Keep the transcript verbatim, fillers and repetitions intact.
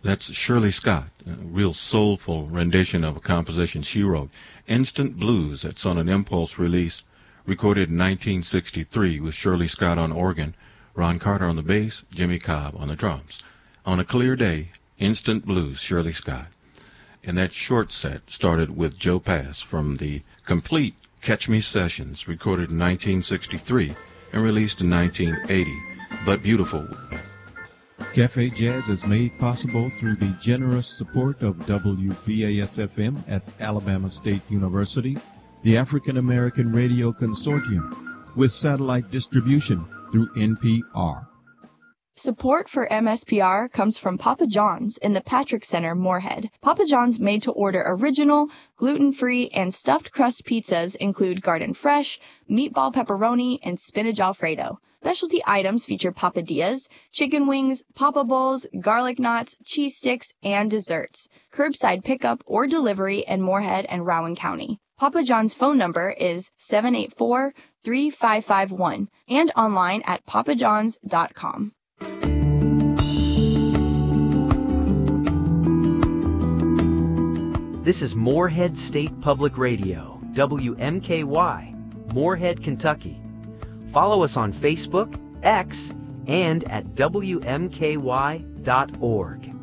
That's Shirley Scott, a real soulful rendition of a composition she wrote, Instant Blues. That's on an Impulse release, recorded in nineteen sixty-three with Shirley Scott on organ, Ron Carter on the bass, Jimmy Cobb on the drums. On a Clear Day, Instant Blues, Shirley Scott. And that short set started with Joe Pass from the complete Catch Me Sessions, recorded in nineteen sixty-three and released in nineteen eighty. But beautiful. Cafe Jazz is made possible through the generous support of W V A S F M at Alabama State University, the African American Radio Consortium, with satellite distribution through N P R. Support for M S P R comes from Papa John's in the Patrick Center, Moorhead. Papa John's made-to-order original, gluten-free, and stuffed crust pizzas include garden fresh, meatball pepperoni, and spinach alfredo. Specialty items feature papadillas, chicken wings, papa bowls, garlic knots, cheese sticks, and desserts. Curbside pickup or delivery in Moorhead and Rowan County. Papa John's phone number is seven eight four, three five five one and online at papa johns dot com. This is Moorhead State Public Radio, W M K Y, Moorhead, Kentucky. Follow us on Facebook, X, and at W M K Y dot org.